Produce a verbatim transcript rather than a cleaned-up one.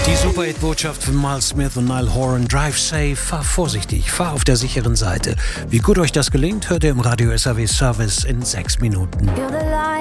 Die Super acht Botschaft von Miles Smith und Niall Horan. Drive safe, fahr vorsichtig, fahr auf der sicheren Seite. Wie gut euch das gelingt, hört ihr im Radio S R W Service in sechs Minuten.